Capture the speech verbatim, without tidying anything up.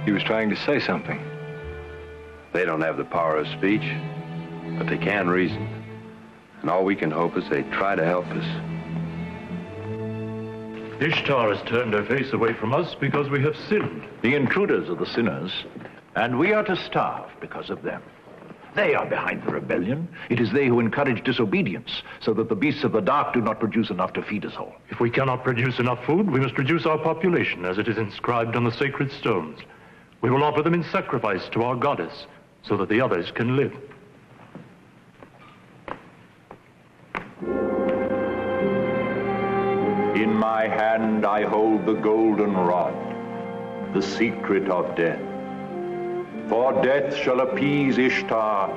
He was trying to say something. They don't have the power of speech, but they can reason. And all we can hope is they try to help us. Ishtar has turned her face away from us because we have sinned. The intruders are the sinners, and we are to starve because of them. They are behind the rebellion. It is they who encourage disobedience, so that the beasts of the dark do not produce enough to feed us all. If we cannot produce enough food, we must reduce our population as it is inscribed on the sacred stones. We will offer them in sacrifice to our goddess, so that the others can live. In my hand I hold the golden rod, the secret of death. For death shall appease Ishtar